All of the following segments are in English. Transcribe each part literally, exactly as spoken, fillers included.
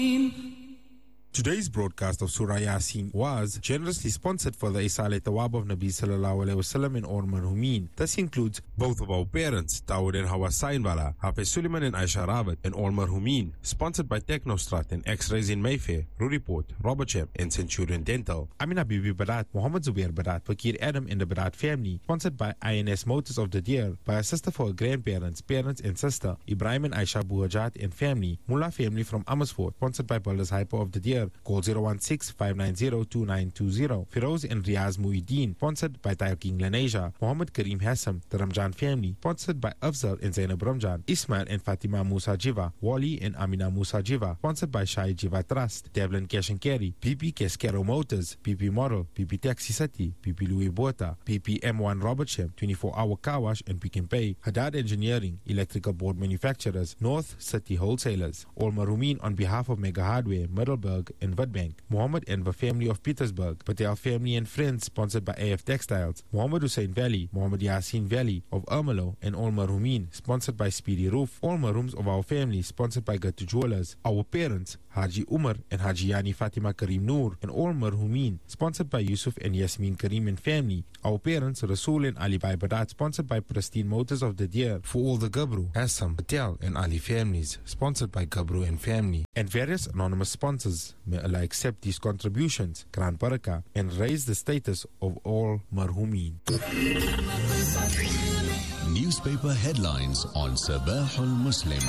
Today's broadcast of Surah Yasin was generously sponsored for the Isale Tawab of Nabi Sallallahu Alaihi Wasallam in Or Marhumin. This includes both of our parents, Dawood and Hawa Sainwala, Hafiz Suleiman and Aisha Rawat, and Or Marhumin. Sponsored by Technostrat and X-Rays in Mayfair, Ruriport, Robertshire, and Centurion Dental. Amina Bibi Barat, Muhammad Zubair Barat, Fakir Adam and the Barat family. Sponsored by I N S Motors of the Deer, by a sister for her grandparents, parents and sister, Ibrahim and Aisha Buhajat and family. Mullah family from Amersfoort. Sponsored by Builders Hyper of the Deer. Call zero one six, five nine zero, two nine two zero. Firoz and Riaz Muhyiddin. Sponsored by Tayo King Laneja. Muhammad Kareem Hassam, the Ramjan family. Sponsored by Afzal and Zainab Ramjan. Ismail and Fatima Musa Jiva. Wali and Amina Musa Jiva. Sponsored by Shai Jiva Trust. Devlin Cash and Carry. P P Cascaro Motors. P P Model. P P Taxi City. P P Louis Bota. P P M one Robertshire. twenty-four hour car wash and Pick and Pay. Haddad Engineering. Electrical board manufacturers. North City Wholesalers. All Marumin on behalf of Mega Hardware, Middleburg and Witbank. Muhammad Enver family of Petersburg. Patel family and friends, sponsored by A F Textiles. Muhammad Hussein Valley. Muhammad Yasin Valley of Ermelo and All Marumin, sponsored by Speedy Roof. All Marums of our family, sponsored by Gatu Jewelers. Our parents, Haji Umar and Haji Yani Fatima Karim Noor and All Marhumin, sponsored by Yusuf and Yasmin Karim and family. Our parents, Rasul and Ali Bai Badat, sponsored by Pristine Motors of the Deer. For all the Gabru, Assam, Patel and Ali families, sponsored by Gabru and family. And various anonymous sponsors. May Allah accept these contributions, Gran Baraka, and raise the status of all Marhumin. Newspaper headlines on Sabahul Muslim.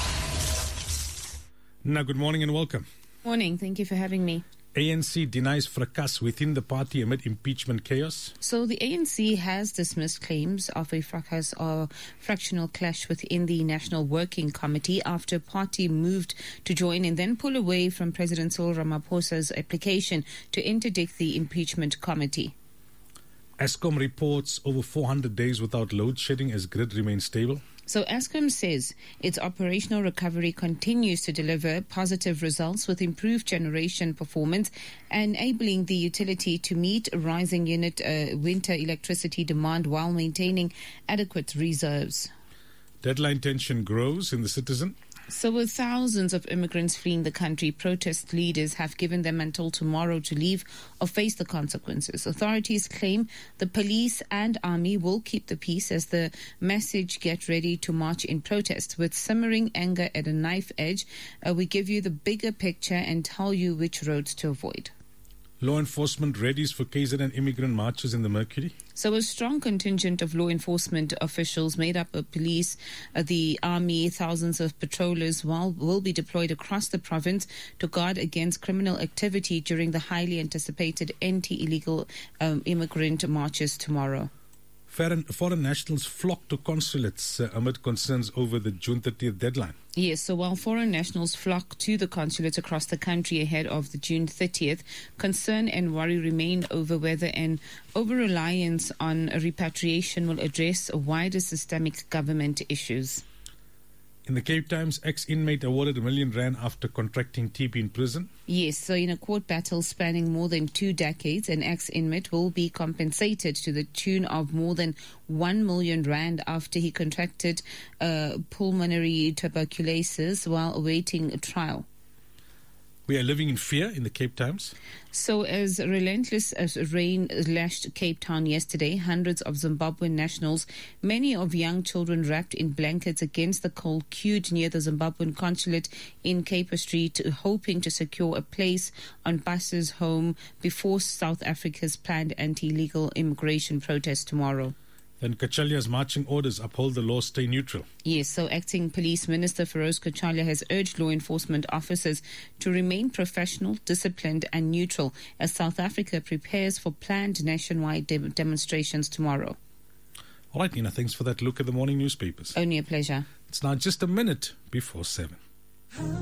Now, good morning and welcome. Morning, thank you for having me. A N C denies fracas within the party amid impeachment chaos. So the A N C has dismissed claims of a fracas or fractional clash within the National Working Committee after party moved to join and then pull away from President Cyril Ramaphosa's application to interdict the impeachment committee. Eskom reports over four hundred days without load shedding as grid remains stable. So Eskom says its operational recovery continues to deliver positive results with improved generation performance, enabling the utility to meet rising unit uh, winter electricity demand while maintaining adequate reserves. Deadline tension grows in the Citizen. So with thousands of immigrants fleeing the country, protest leaders have given them until tomorrow to leave or face the consequences. Authorities claim the police and army will keep the peace as the message get ready to march in protest. With simmering anger at a knife edge, uh, we give you the bigger picture and tell you which roads to avoid. Law enforcement readies for K Z N immigrant marches in the Mercury. So a strong contingent of law enforcement officials made up of police, uh, the army, thousands of patrollers will, will be deployed across the province to guard against criminal activity during the highly anticipated anti-illegal um, immigrant marches tomorrow. Foreign, foreign nationals flock to consulates uh, amid concerns over the June thirtieth deadline. Yes, so while foreign nationals flock to the consulates across the country ahead of the June thirtieth, concern and worry remain over whether an over-reliance on repatriation will address wider systemic government issues. In the Cape Times, ex-inmate awarded a million rand after contracting T B in prison. Yes, so in a court battle spanning more than two decades, an ex-inmate will be compensated to the tune of more than one million rand after he contracted uh, pulmonary tuberculosis while awaiting a trial. We are living in fear in the Cape Times. So as relentless as rain lashed Cape Town yesterday, hundreds of Zimbabwean nationals, many of young children wrapped in blankets against the cold, queued near the Zimbabwean consulate in Caper Street, hoping to secure a place on buses home before South Africa's planned anti-illegal immigration protest tomorrow. Then Kachalya's marching orders uphold the law, stay neutral. Yes, so Acting Police Minister Feroz Kachalya has urged law enforcement officers to remain professional, disciplined and neutral as South Africa prepares for planned nationwide de- demonstrations tomorrow. All right, Nina, thanks for that look at the morning newspapers. Only a pleasure. It's now just a minute before seven.